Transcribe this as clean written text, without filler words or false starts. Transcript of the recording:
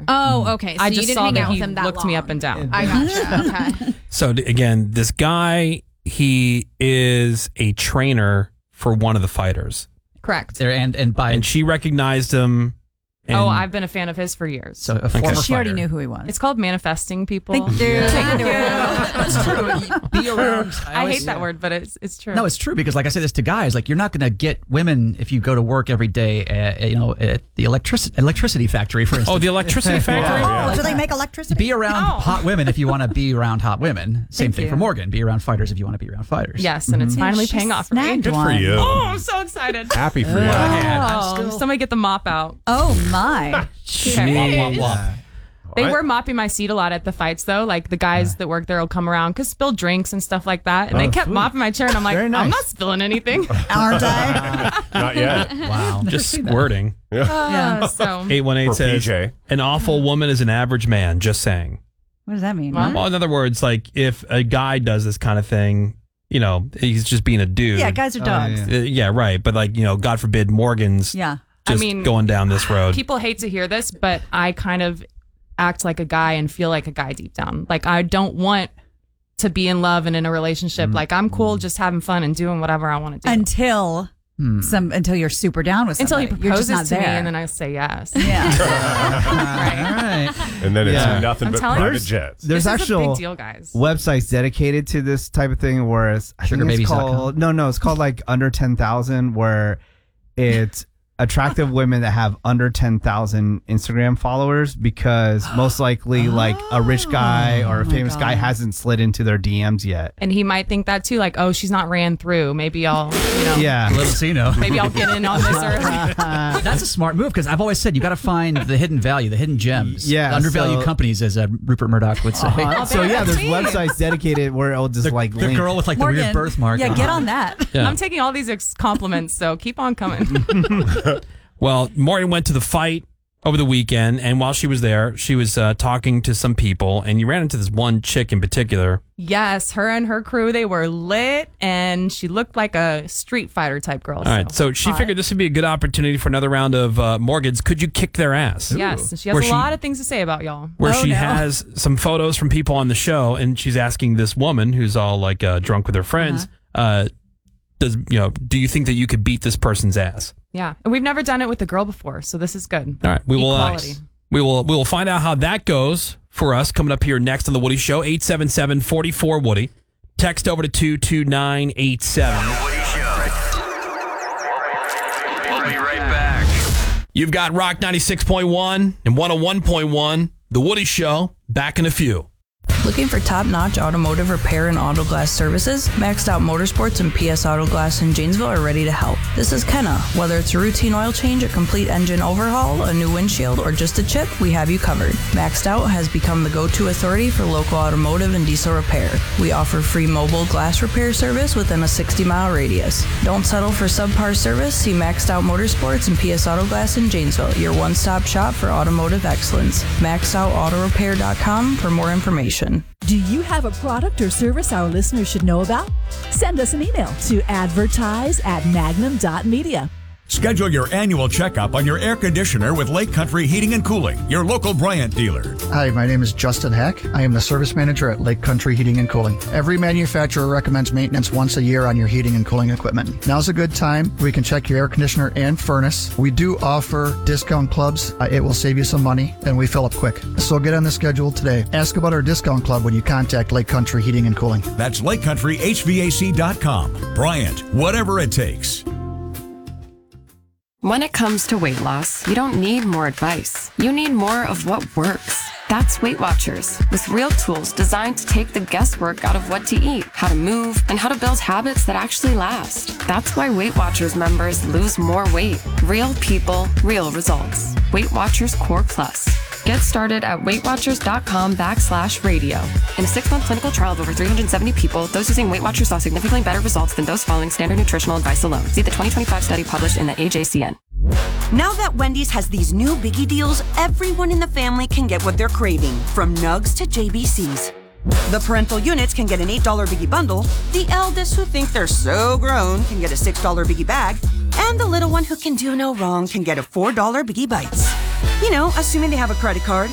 Oh, okay. So I you just didn't saw hang that out with he him that looked long. me up and down. I gotcha. Okay. So again, this guy, he is a trainer for one of the fighters. Correct. And she recognized him. And I've been a fan of his for years. So a former She already fighter. knew who he was. It's called manifesting people. Thank you. That's true. Be around. I hate that word, but it's true. No, it's true because, like I say this to guys, like you're not going to get women if you go to work every day, at the electricity factory, for instance. Oh, the electricity factory? Oh, do they make electricity? Be around hot women if you want to be around hot women. Same Thank thing you. for Morgan. Be around fighters if you want to be around fighters. Yes, and it's finally she paying off for me. snagged Good for one. you. Oh, I'm so excited. Happy for you. Oh, somebody get the mop out. Oh my! They were mopping my seat a lot at the fights, though. Like the guys that work there will come around because spill drinks and stuff like that. And they kept mopping my chair, and I'm like, Very nice. I'm not spilling anything. Aren't I? Not yet. Wow. Just squirting. Yeah. So 818 Or says, PJ. an awful woman is an average man. Just saying. What does that mean? What? Well, in other words, like if a guy does this kind of thing, he's just being a dude. Yeah, guys are dogs. Yeah, right. But like, God forbid Morgan's Yeah. just going down this road. people hate to hear this, but I kind of act like a guy and feel like a guy deep down. Like I don't want to be in love and in a relationship. Like I'm cool just having fun and doing whatever I want to do. Until you're super down with Until somebody. he You're just proposes not to me there. and then I say yes. Yeah. All right. And then it's Yeah. nothing I'm but telling you. private jets. There's This is a actual big deal, guys. websites dedicated to this type of thing where it's I think it's Sugarbabies.com. called it's called like under 10,000 where it's attractive women that have under 10,000 Instagram followers because most likely like a rich guy or a famous guy hasn't slid into their DMs yet. And he might think that too, like, oh, she's not ran through. Maybe I'll, Yeah. Little so you know. maybe I'll get in on this early. That's a smart move because I've always said you got to find the hidden value, the hidden gems. Yeah, The undervalued so- companies, as Rupert Murdoch would say. So yeah, there's me. websites dedicated where it'll just The link. girl with like the weird birthmark. Yeah, get on that. Yeah. I'm taking all these compliments, so keep on coming. Well, Morgan went to the fight over the weekend, and while she was there, she was talking to some people, and you ran into this one chick in particular. Yes, her and her crew, they were lit, and she looked like a Street Fighter type girl. All right, so she figured this would be a good opportunity for another round of Morgan's Could You Kick Their Ass? Yes, and she has Where a lot of things to say about y'all. Where she has some photos from people on the show, and she's asking this woman who's all like drunk with her friends, do you think that you could beat this person's ass? Yeah, and we've never done it with a girl before, so this is good. All right, we Equality. will find out how that goes for us coming up here next on the Woody Show. 877-44-WOODY. Text over to 22987. The Woody Show. We'll be right back. You've got Rock 96.1 and 101.1. The Woody Show. Back in a few. Looking for top-notch automotive repair and auto glass services? Maxed Out Motorsports and PS Auto Glass in Janesville are ready to help. This is Kenna. Whether it's a routine oil change, a complete engine overhaul, a new windshield, or just a chip, we have you covered. Maxed Out has become the go-to authority for local automotive and diesel repair. We offer free mobile glass repair service within a 60-mile radius. Don't settle for subpar service. See Maxed Out Motorsports and PS Auto Glass in Janesville, your one-stop shop for automotive excellence. MaxedOutAutorepair.com for more information. Do you have a product or service our listeners should know about? Send us an email to advertise@magnum.media. Schedule your annual checkup on your air conditioner with Lake Country Heating and Cooling, your local Bryant dealer. Hi, my name is Justin Heck. I am the service manager at Lake Country Heating and Cooling. Every manufacturer recommends maintenance once a year on your heating and cooling equipment. Now's a good time. We can check your air conditioner and furnace. We do offer discount clubs. It will save you some money, and we fill up quick. So get on the schedule today. Ask about our discount club when you contact Lake Country Heating and Cooling. That's LakeCountryHVAC.com. Bryant, whatever it takes. When it comes to weight loss, you don't need more advice. You need more of what works. That's Weight Watchers, with real tools designed to take the guesswork out of what to eat, how to move, and how to build habits that actually last. That's why Weight Watchers members lose more weight. Real people, real results. Weight Watchers Core Plus. Get started at WeightWatchers.com/radio. In a 6-month clinical trial of over 370 people, those using Weight Watchers saw significantly better results than those following standard nutritional advice alone. See the 2025 study published in the AJCN. Now that Wendy's has these new biggie deals, everyone in the family can get what they're craving, from nugs to JBCs. The parental units can get an $8 biggie bundle, the eldest who think they're so grown can get a $6 biggie bag, and the little one who can do no wrong can get a $4 biggie bites. You know, assuming they have a credit card.